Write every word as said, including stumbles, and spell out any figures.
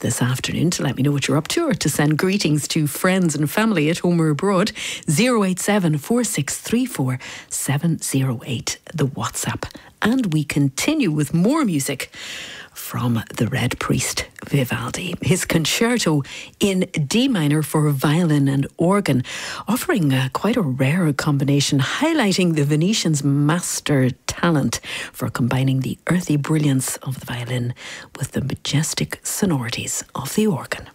this afternoon to let me know what you're up to, or to send greetings to friends and family at home or abroad. zero eight seven, four six three four, seven zero eight, the WhatsApp. And we continue with more music from the Red Priest Vivaldi. His concerto in D minor for violin and organ, offering uh, quite a rare combination, highlighting the Venetian's master talent for combining the earthy brilliance of the violin with the majestic sonorities of the organ.